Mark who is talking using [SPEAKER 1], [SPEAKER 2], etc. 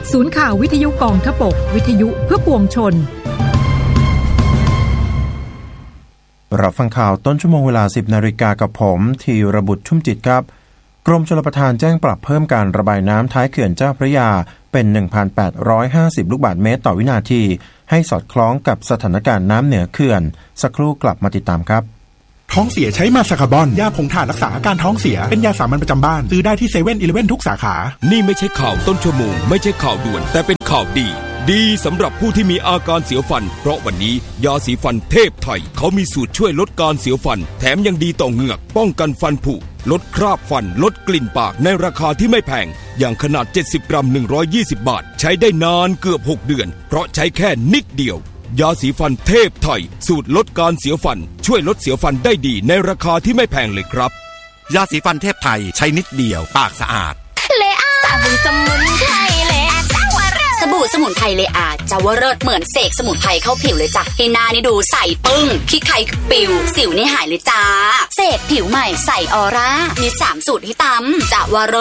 [SPEAKER 1] ศูนย์ข่าววิทยุกองทพบกวิทยุเพื่อปวงชน
[SPEAKER 2] รับฟังข่าวต้นชั่วโมงเวลา 10 นาฬิกากับผมธีรบุตรชุ่มจิตครับกรมชลประทานแจ้งปรับเพิ่มการระบายน้ำท้ายเขื่อนเจ้าพระยาเป็น 1,850 ลูกบาศก์เมตรต่อวินาทีให้สอดคล้องกับสถานการณ์น้ำเหนือเขื่อนสักครู่กลับมาติดตามครับ
[SPEAKER 3] ท้องเสียใช้มาสคาร์บอนยาผงถ่านรักษาอาการท้องเสียเป็นยาสามัญประจำบ้านซื้อได้ที่7-11 ทุกสาขา
[SPEAKER 4] นี่ไม่ใช่ข่าวต้นชั่วโมงไม่ใช่ข่าวด่วนแต่เป็นข่าวดีสำหรับผู้ที่มีอาการเสียวฟันเพราะวันนี้ยาสีฟันเทพไทยเขามีสูตรช่วยลดการเสียวฟันแถมยังดีต่อเหงือกป้องกันฟันผุลดคราบฟันลดกลิ่นปากในราคาที่ไม่แพงอย่างขนาด70 กรัม120 บาทใช้ได้นานเกือบ6 เดือนเพราะใช้แค่นิดเดียวยาสีฟันเทพไทยสูตรลดการเสียวฟันช่วยลดเสียวฟันได้ดีในราคาที่ไม่แพงเลยครับ
[SPEAKER 5] ยาสีฟันเทพไทยใช้นิดเดียวปากสะอาด
[SPEAKER 6] เลอาสบู่สมุนไพรเลอาจาวเริศสบู่สมุนไพรเลอาจาวเริศเหมือนเสกสมุนไพรเข้าผิวเลยจ้ะให้หน้านี่ดูใสปึ้งขี้ใครปิวสิวนี่หายเลยจ้าเสกผิวใหม่ใสออร่ามี3 สูตรให้ตำจาวเริศ